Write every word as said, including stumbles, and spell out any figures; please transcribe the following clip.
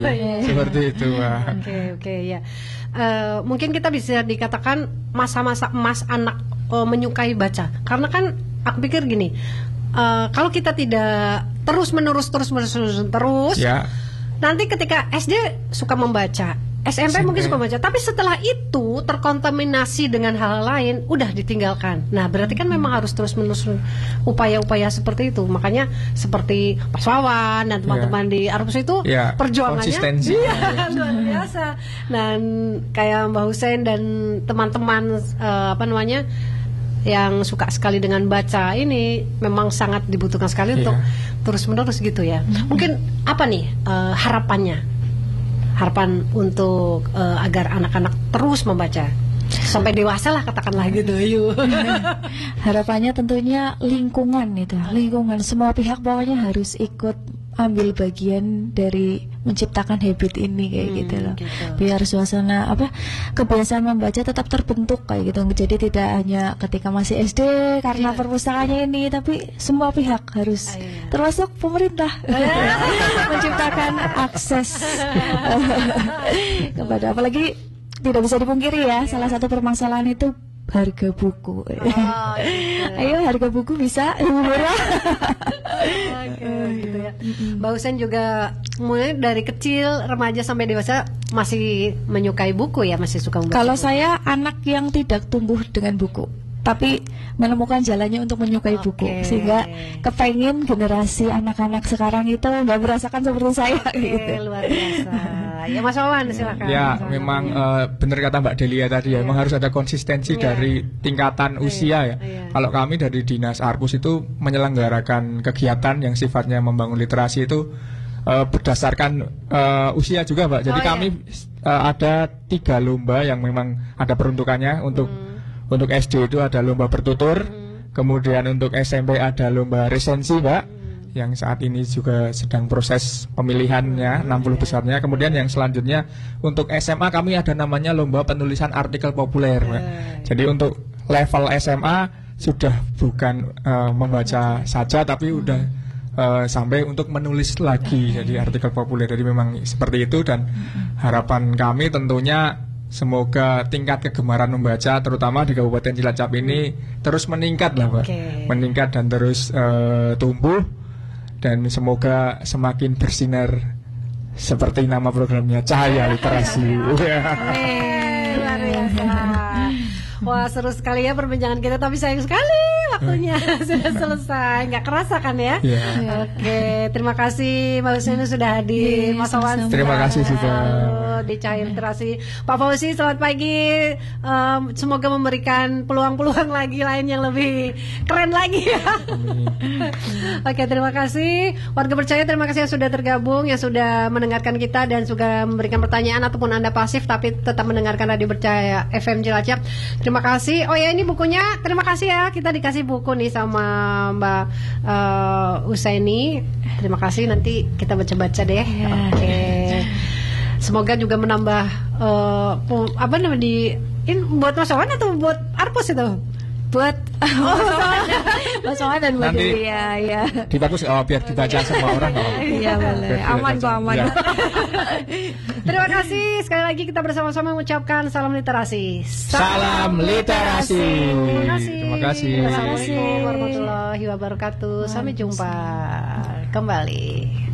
Seperti itu, Pak. Oke, oke ya. Uh, mungkin kita bisa dikatakan masa-masa emas anak uh, menyukai baca. Karena kan aku pikir gini, uh, kalau kita tidak terus menerus terus menerus terus, ya. Nanti ketika S D suka membaca, S M P, S M P mungkin suka membaca, tapi setelah itu terkontaminasi dengan hal lain, udah ditinggalkan. Nah, berarti kan memang harus terus menerus upaya-upaya seperti itu. Makanya seperti Mas Wawan dan teman-teman ya. Di Arpus itu ya. Perjuangannya iya, ya. Luar biasa. Dan kayak Mbak Hussein dan teman-teman uh, apa namanya yang suka sekali dengan baca ini memang sangat dibutuhkan sekali yeah. Untuk terus-menerus gitu ya. Mungkin apa nih uh, harapannya? Harapan untuk uh, agar anak-anak terus membaca sampai dewasa lah katakanlah gitu. Yuk. Harapannya tentunya lingkungan itu, lingkungan semua pihak pokoknya harus ikut ambil bagian dari menciptakan habit ini kayak hmm, gitu loh. Gitu. Biar suasana apa kebiasaan membaca tetap terbentuk kayak gitu. Jadi tidak hanya ketika masih S D karena yeah. Perpustakaannya ini, tapi semua pihak harus, yeah. Termasuk pemerintah menciptakan akses kepada, apalagi tidak bisa dipungkiri ya, yeah. Salah satu permasalahan itu harga buku. Oh, gitu. Ayo harga buku bisa murah. Okay, gitu ya. Mbak Husen juga mulai dari kecil remaja sampai dewasa masih menyukai buku ya, masih suka membaca. Kalau buku. Saya anak yang tidak tumbuh dengan buku, tapi menemukan jalannya untuk menyukai okay. buku, sehingga kepengen generasi anak-anak sekarang itu nggak merasakan seperti saya. Okay, gitu. Luar biasa. Ya Mas Wawan silakan. Ya Mas memang uh, benar kata Mbak Delia tadi ya, yeah. Memang harus ada konsistensi yeah. Dari tingkatan usia ya. Yeah. Kalau kami dari Dinas Arpus itu menyelenggarakan kegiatan yang sifatnya membangun literasi itu uh, berdasarkan uh, usia juga Mbak. Jadi oh, kami yeah. uh, ada tiga lomba yang memang ada peruntukannya untuk hmm. untuk S D itu ada lomba bertutur, hmm. kemudian untuk S M P ada lomba resensi Mbak. Hmm. Yang saat ini juga sedang proses pemilihannya enam puluh besarnya. Kemudian yang selanjutnya untuk S M A kami ada namanya lomba penulisan artikel populer Mbak. Jadi untuk level S M A sudah bukan uh, membaca saja tapi udah uh, sampai untuk menulis lagi jadi artikel populer. Jadi memang seperti itu dan harapan kami tentunya semoga tingkat kegemaran membaca terutama di Kabupaten Cilacap ini terus meningkat lah Mbak. Okay. Meningkat dan terus uh, tumbuh. Dan semoga semakin bersinar seperti nama programnya Cahaya Literasi. Luar biasa. Wah seru sekali ya perbincangan kita, tapi sayang sekali waktunya sudah selesai, nggak kerasa kan ya? Yeah. Oke, terima kasih Mbak Hussein sudah hadir, Mas Wawan. Terima kasih sudah di Cahaya Literasi. Pak Fauzi selamat pagi, um, semoga memberikan peluang-peluang lagi lain yang lebih keren lagi ya. Oke, terima kasih warga percaya, terima kasih yang sudah tergabung, yang sudah mendengarkan kita dan juga memberikan pertanyaan ataupun Anda pasif tapi tetap mendengarkan Radio Percaya F M Cilacap. Terima kasih. Oh ya ini bukunya, terima kasih ya, kita dikasih buku nih sama Mbak uh, Husaini. Terima kasih, nanti kita baca-baca deh. Ya. Oke. Okay. Semoga juga menambah uh, apa namanya di ini buat Mas Wawan atau buat Arpus itu? Buat Mas Wawan dan Mbak Delia ya. Dibagus oh, biar dibaca semua orang. Iya boleh. Aman kok aman. Ya. Terima kasih sekali lagi, kita bersama-sama mengucapkan salam literasi. Salam, salam literasi. Terima kasih. Terima kasih. Assalamualaikum warahmatullahi wabarakatuh. Sampai jumpa kembali.